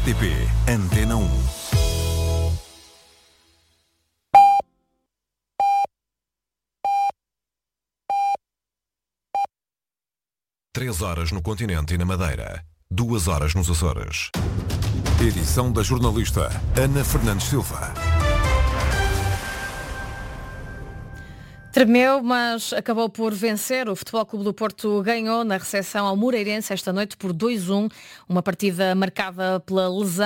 RTP Antena 1. Três horas no continente e na Madeira. 2 horas nos Açores. Edição da jornalista Ana Fernandes Silva. Tremeu, mas acabou por vencer. O Futebol Clube do Porto ganhou na recepção ao Moreirense esta noite por 2-1, uma partida marcada pela lesão